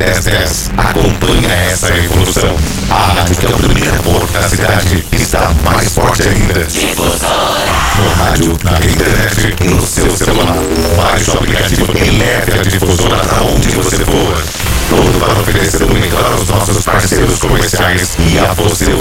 1010. Acompanhe essa evolução. A rádio que é o primeiro ponto da cidade está mais forte ainda. No rádio, na internet e no seu celular. Baixe o aplicativo e leve a difusora para onde você for. Tudo para oferecer o melhor aos nossos parceiros comerciais e a você,